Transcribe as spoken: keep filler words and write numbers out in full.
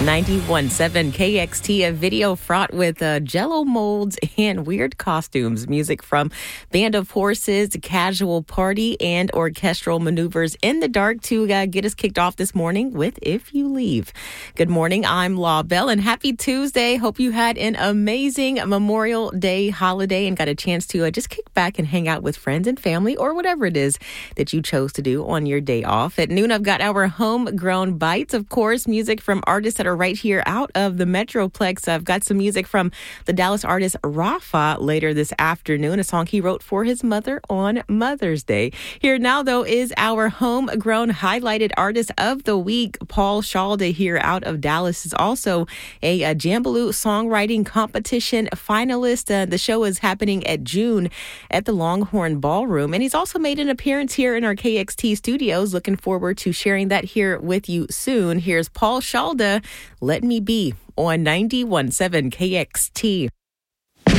ninety-one point seven K X T, a video fraught with uh, jello molds and weird costumes. Music from Band of Horses, Casual Party, and orchestral maneuvers in the dark to uh, get us kicked off this morning with If You Leave. Good morning, I'm Law Bell, and happy Tuesday. Hope you had an amazing Memorial Day holiday and got a chance to uh, just kick back and hang out with friends and family or whatever it is that you chose to do on your day off. At noon, I've got our homegrown bites, of course, music from artists that are right here out of the Metroplex. I've got some music from the Dallas artist Rafa later this afternoon, a song he wrote for his mother on Mother's Day. Here now, though, is our homegrown highlighted artist of the week. Paul Shalda here out of Dallas is also a, a Jambaloo songwriting competition finalist. Uh, the show is happening at June at the Longhorn Ballroom, and he's also made an appearance here in our K X T studios. Looking forward to sharing that here with you soon. Here's Paul Shalda, Let Me Be, on ninety-one point seven K X T.